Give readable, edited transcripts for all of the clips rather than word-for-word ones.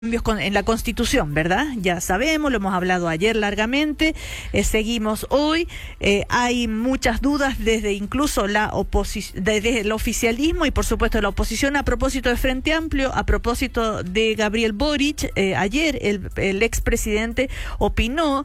En la Constitución, ¿verdad? Ya sabemos, lo hemos hablado ayer largamente, seguimos hoy, hay muchas dudas desde incluso desde el oficialismo y por supuesto la oposición a propósito de Frente Amplio, a propósito de Gabriel Boric. Ayer el expresidente opinó,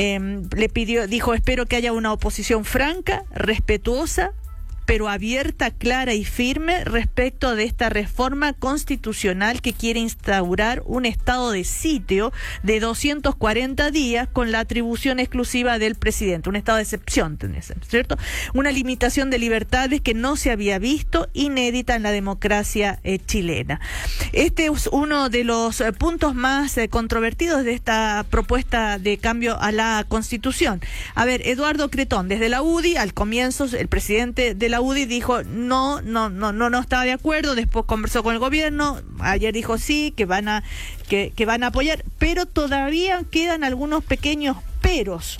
dijo, espero que haya una oposición franca, respetuosa, pero abierta, clara y firme respecto de esta reforma constitucional que quiere instaurar un estado de sitio de 240 días con la atribución exclusiva del presidente, un estado de excepción, ¿cierto? Una limitación de libertades que no se había visto, inédita en la democracia chilena. Este es uno de los puntos más controvertidos de esta propuesta de cambio a la Constitución. A ver, Eduardo Cretón, desde la UDI, al comienzo, el presidente de la UDI dijo no estaba de acuerdo, después conversó con el gobierno, ayer dijo sí, que van a apoyar, pero todavía quedan algunos pequeños peros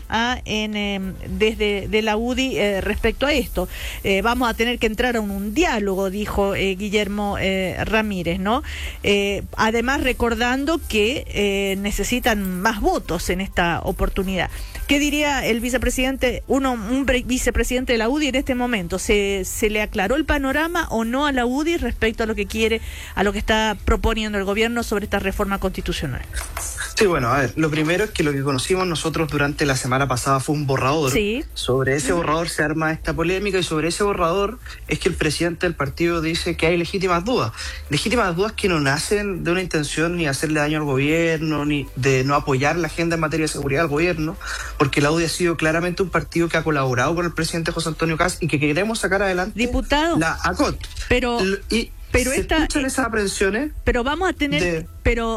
desde de la UDI respecto a esto. Vamos a tener que entrar a un diálogo, dijo Guillermo Ramírez, ¿no? Además, recordando que necesitan más votos en esta oportunidad. ¿Qué diría el vicepresidente, un vicepresidente de la UDI en este momento? ¿Se le aclaró el panorama o no a la UDI respecto a lo que quiere, a lo que está proponiendo el gobierno sobre esta reforma constitucional? Sí, bueno, a ver, lo primero es que lo que conocimos nosotros durante la semana pasada fue un borrador. Sí. Sobre ese borrador se arma esta polémica y sobre ese borrador es que el presidente del partido dice que hay legítimas dudas. Legítimas dudas que no nacen de una intención ni hacerle daño al gobierno, ni de no apoyar la agenda en materia de seguridad al gobierno, porque la UDI ha sido claramente un partido que ha colaborado con el presidente José Antonio Kast y que queremos sacar adelante diputado, la ACOT. Pero escuchan esas aprensiones. Pero vamos a tener,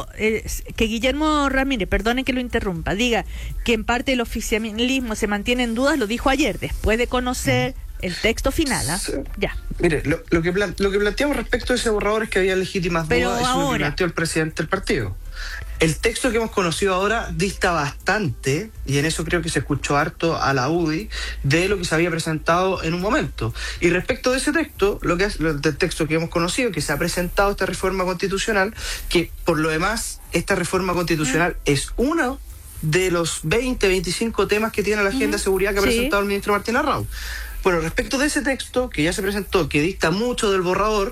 que Guillermo Ramírez, perdone que lo interrumpa, diga que en parte el oficialismo se mantiene en dudas, lo dijo ayer, después de conocer el texto final, Sí. Ya. Mire, lo que planteamos respecto a ese borrador es que había legítimas dudas, eso es lo que planteó el presidente del partido. El texto que hemos conocido ahora dista bastante, y en eso creo que se escuchó harto a la UDI, de lo que se había presentado en un momento. Y respecto de ese texto, del texto que hemos conocido, que se ha presentado esta reforma constitucional, que por lo demás, esta reforma constitucional es uno de los 25 temas que tiene la agenda de seguridad que ha presentado el ministro Martín Arrau. Bueno, respecto de ese texto, que ya se presentó, que dista mucho del borrador,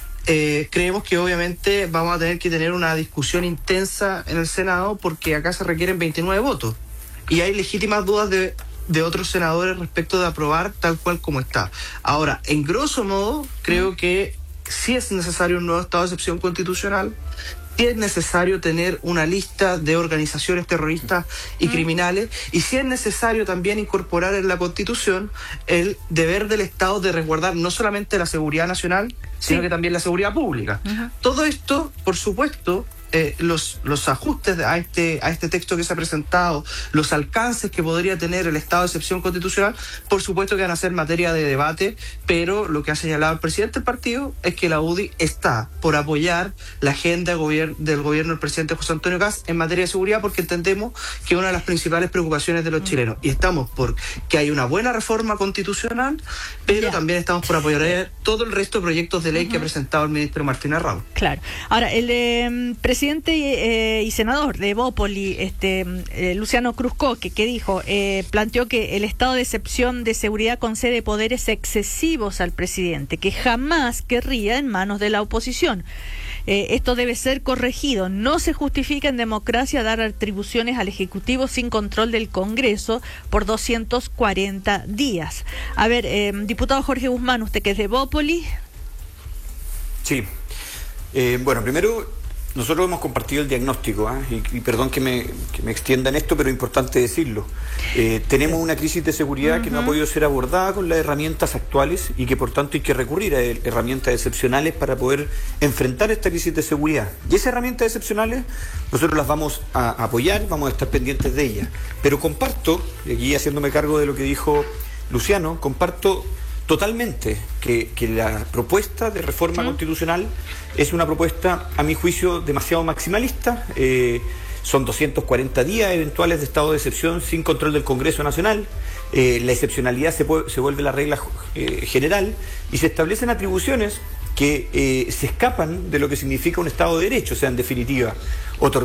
creemos que obviamente vamos a tener que tener una discusión intensa en el Senado porque acá se requieren 29 votos y hay legítimas dudas de otros senadores respecto de aprobar tal cual como está. Ahora, en grosso modo, creo que sí es necesario un nuevo estado de excepción constitucional, sí es necesario tener una lista de organizaciones terroristas y criminales, y sí es necesario también incorporar en la Constitución el deber del Estado de resguardar no solamente la seguridad nacional, sino que también la seguridad pública. Todo esto, por supuesto, los ajustes a este texto que se ha presentado, los alcances que podría tener el estado de excepción constitucional, por supuesto que van a ser materia de debate, pero lo que ha señalado el presidente del partido es que la UDI está por apoyar la agenda del gobierno del presidente José Antonio Kast en materia de seguridad, porque entendemos que es una de las principales preocupaciones de los chilenos, y estamos por que hay una buena reforma constitucional, pero también estamos por apoyar todo el resto de proyectos de ley que ha presentado el ministro Martín Arrau. Claro. Ahora, el presidente y senador de Evópoli, Luciano Cruzco, que dijo, planteó que el estado de excepción de seguridad concede poderes excesivos al presidente, que jamás querría en manos de la oposición. Esto debe ser corregido. No se justifica en democracia dar atribuciones al Ejecutivo sin control del Congreso por 240 días. A ver, diputado Jorge Guzmán, usted que es de Evópoli. Sí. Bueno, primero, nosotros hemos compartido el diagnóstico, y perdón que me extienda en esto, pero es importante decirlo. Tenemos una crisis de seguridad que no ha podido ser abordada con las herramientas actuales y que por tanto hay que recurrir a herramientas excepcionales para poder enfrentar esta crisis de seguridad. Y esas herramientas excepcionales nosotros las vamos a apoyar, vamos a estar pendientes de ellas. Pero comparto, y aquí haciéndome cargo de lo que dijo Luciano, comparto totalmente que la propuesta de reforma constitucional es una propuesta, a mi juicio, demasiado maximalista. Son 240 días eventuales de estado de excepción sin control del Congreso Nacional. La excepcionalidad se vuelve la regla general y se establecen atribuciones que se escapan de lo que significa un Estado de Derecho, o sea, en definitiva,